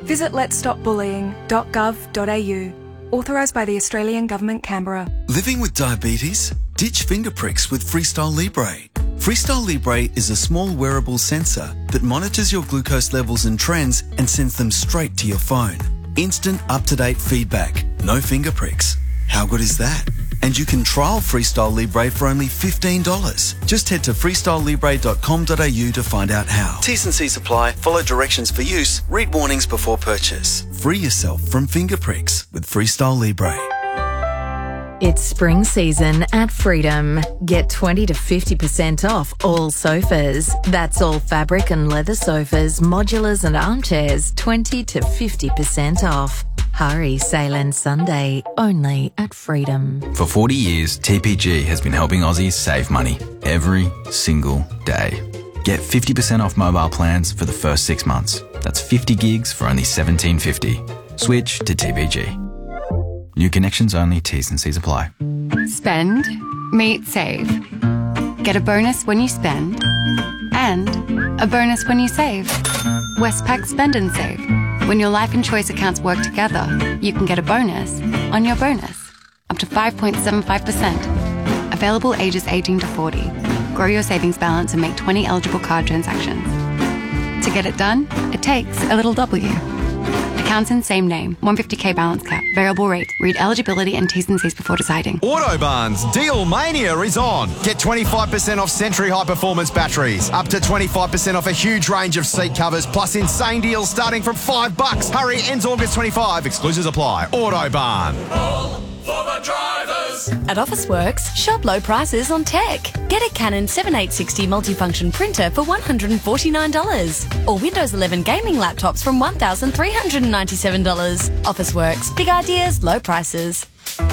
Visit letsstopbullying.gov.au. Authorised by the Australian Government, Canberra. Living with diabetes? Ditch finger pricks with Freestyle Libre. Freestyle Libre is a small wearable sensor that monitors your glucose levels and trends and sends them straight to your phone. Instant, up-to-date feedback. No finger pricks. How good is that? And you can trial Freestyle Libre for only $15. Just head to freestylelibre.com.au to find out how. T's and C's apply. Follow directions for use. Read warnings before purchase. Free yourself from finger pricks with Freestyle Libre. It's spring season at Freedom. Get 20 to 50% off all sofas. That's all fabric and leather sofas, modulars and armchairs, 20 to 50% off. Hurry, sale ends Sunday, only at Freedom. For 40 years, TPG has been helping Aussies save money every single day. Get 50% off mobile plans for the first 6 months. That's 50 gigs for only $17.50. Switch to TPG. New connections only, T's and C's apply. Spend, meet, save. Get a bonus when you spend and a bonus when you save. Westpac Spend and Save. When your life and choice accounts work together, you can get a bonus on your bonus, up to 5.75%. Available ages 18 to 40. Grow your savings balance and make 20 eligible card transactions. To get it done, it takes a little W. Accounts in same name. 150k balance cap. Variable rate. Read eligibility and T's and C's before deciding. Autobarn's Deal Mania is on. Get 25% off Century High Performance batteries. Up to 25% off a huge range of seat covers, plus insane deals starting from $5. Hurry, ends August 25. Exclusions apply. Autobarn. All for the drivers. At Officeworks, shop low prices on tech. Get a Canon 7860 multifunction printer for $149. Or Windows 11 gaming laptops from $1,397. Officeworks. Big ideas, low prices.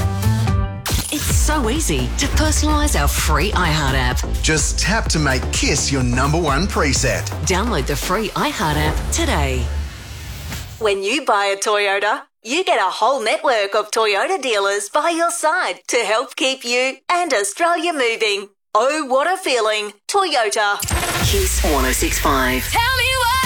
It's so easy to personalise our free iHeart app. Just tap to make Kiss your #1 preset. Download the free iHeart app today. When you buy a Toyota, you get a whole network of Toyota dealers by your side to help keep you and Australia moving. Oh, what a feeling. Toyota. Kiss 106.5. Tell me what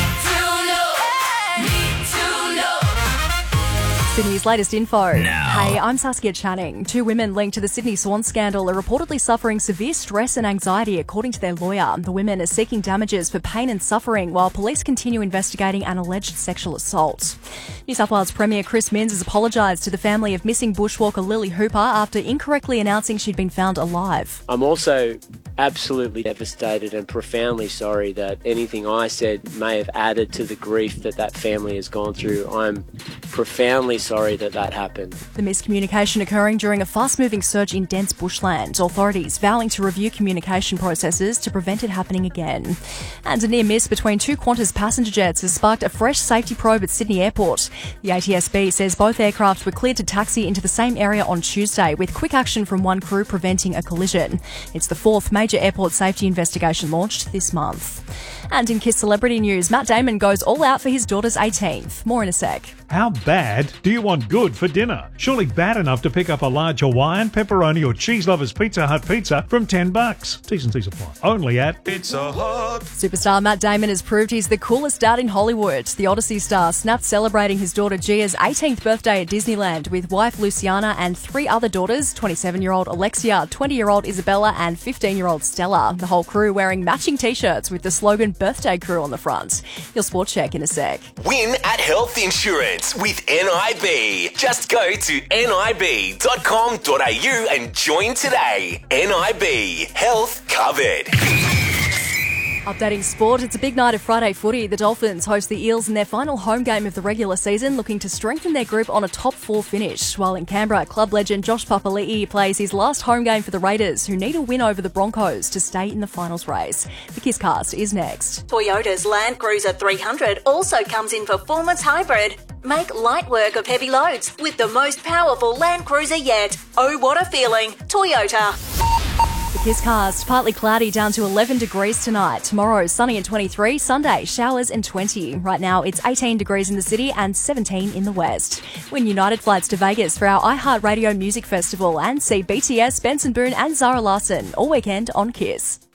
need to know. Sydney's latest info. Now. Hey, I'm Saskia Channing. 2 women linked to the Sydney Swan scandal are reportedly suffering severe stress and anxiety, according to their lawyer. The women are seeking damages for pain and suffering while police continue investigating an alleged sexual assault. New South Wales Premier Chris Minns has apologised to the family of missing bushwalker Lily Hooper after incorrectly announcing she'd been found alive. I'm also absolutely devastated and profoundly sorry that anything I said may have added to the grief that family has gone through. I'm profoundly sorry that happened. The miscommunication occurring during a fast-moving search in dense bushland. Authorities vowing to review communication processes to prevent it happening again. And a near miss between 2 Qantas passenger jets has sparked a fresh safety probe at Sydney Airport. The ATSB says both aircraft were cleared to taxi into the same area on Tuesday, with quick action from one crew preventing a collision. It's the 4th major airport safety investigation launched this month. And in Kiss celebrity news, Matt Damon goes all out for his daughter's 18th. More in a sec. How bad do you want good for dinner? Surely bad enough to pick up a large Hawaiian, pepperoni or cheese lovers Pizza Hut pizza from $10. T's and C's apply. Only at Pizza Hut. Superstar Matt Damon has proved he's the coolest dad in Hollywood. The Odyssey star snapped celebrating his daughter Gia's 18th birthday at Disneyland with wife Luciana and 3 other daughters, 27-year-old Alexia, 20-year-old Isabella and 15-year-old Stella. The whole crew wearing matching t-shirts with the slogan Birthday Crew on the front. Your sport check in a sec. Win at Health Insurance with NIB. Just go to nib.com.au and join today. NIB. Health covered. Updating sport, it's a big night of Friday footy. The Dolphins host the Eels in their final home game of the regular season, looking to strengthen their group on a top 4 finish. While in Canberra, club legend Josh Papali'i plays his last home game for the Raiders, who need a win over the Broncos to stay in the finals race. The Kisscast is next. Toyota's Land Cruiser 300 also comes in performance hybrid. Make light work of heavy loads with the most powerful Land Cruiser yet. Oh, what a feeling. Toyota. The Kisscast, partly cloudy down to 11 degrees tonight. Tomorrow, sunny and 23. Sunday, showers and 20. Right now, it's 18 degrees in the city and 17 in the west. Win United flights to Vegas for our iHeartRadio Music Festival and see BTS, Benson Boone and Zara Larsson all weekend on Kiss.